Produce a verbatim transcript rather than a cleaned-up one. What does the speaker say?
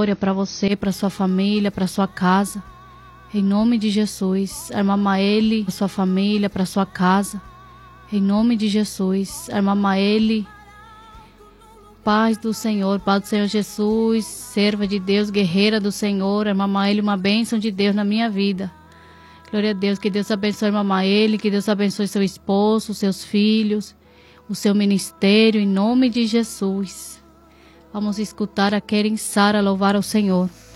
vitória para você, para sua família, para sua casa. Em nome de Jesus, a irmã Maeli, para sua família, para sua casa. Em nome de Jesus, a irmã Maeli, paz do Senhor, paz do Senhor Jesus, serva de Deus, guerreira do Senhor, a irmã Maeli, uma bênção de Deus na minha vida. Glória a Deus, que Deus abençoe a irmã Maeli, que Deus abençoe seu esposo, seus filhos, o seu ministério, em nome de Jesus. Vamos escutar a Keren Sara louvar ao Senhor.